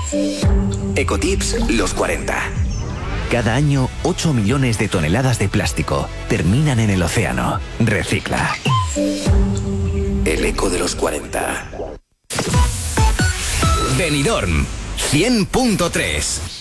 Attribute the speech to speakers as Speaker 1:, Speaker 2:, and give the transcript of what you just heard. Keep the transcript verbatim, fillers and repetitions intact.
Speaker 1: Ecotips los cuarenta.
Speaker 2: Cada año, ocho millones de toneladas de plástico terminan en el océano. Recicla.
Speaker 1: El eco de los cuarenta.
Speaker 2: Benidorm cien punto tres.